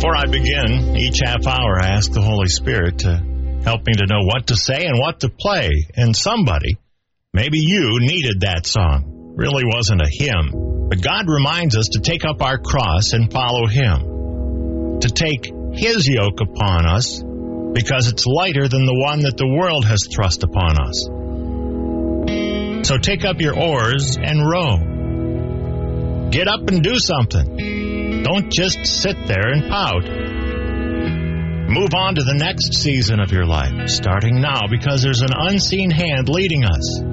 Before I begin, each half hour I ask the Holy Spirit to help me to know what to say and what to play. And somebody, maybe you, needed that song. Really wasn't a hymn. But God reminds us to take up our cross and follow Him. To take His yoke upon us, because it's lighter than the one that the world has thrust upon us. So take up your oars and row. Get up and do something. Don't just sit there and pout. Move on to the next season of your life, starting now, because there's an unseen hand leading us.